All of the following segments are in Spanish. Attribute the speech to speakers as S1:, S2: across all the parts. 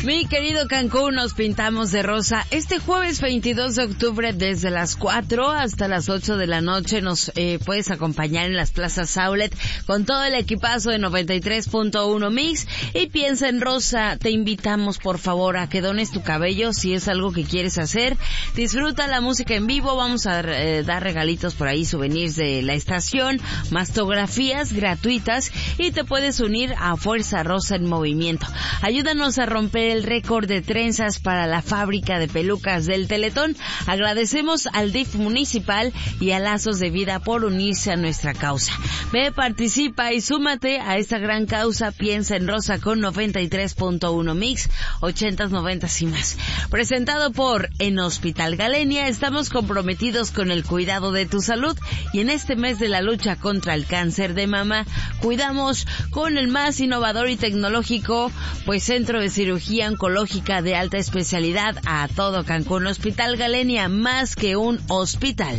S1: Mi querido Cancún, nos pintamos de rosa. Este jueves 22 de octubre, desde las 4 hasta las 8 de la noche, nos puedes acompañar en las plazas Outlet con todo el equipazo de 93.1 Mix. Y piensa en rosa, te invitamos por favor a que dones tu cabello si es algo que quieres hacer. Disfruta la música en vivo, vamos a dar regalitos por ahí, souvenirs de la estación, mastografías gratuitas y te puedes unir a Fuerza Rosa en Movimiento. Ayúdanos a romper el récord de trenzas para la fábrica de pelucas del Teletón. Agradecemos al DIF municipal y a Lazos de Vida por unirse a nuestra causa. Ve, participa y súmate a esta gran causa. Piensa en rosa con 93.1 Mix, 80s, 90s y más. Presentado por En Hospital Galenia, estamos comprometidos con el cuidado de tu salud y en este mes de la lucha contra el cáncer de mama, cuidamos con el más innovador y tecnológico, pues Centro de Cirugía Oncológica de alta especialidad a todo Cancún. Hospital Galenia, más que un hospital.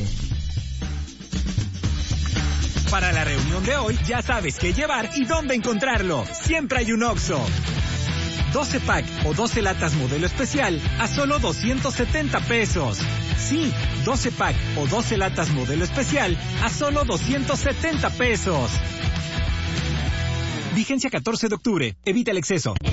S2: Para la reunión de hoy, ya sabes qué llevar y dónde encontrarlo. Siempre hay un Oxxo. 12 pack o 12 latas modelo especial a solo 270 pesos. Sí, 12 pack o 12 latas modelo especial a solo 270 pesos. Vigencia 14 de octubre. Evita el exceso.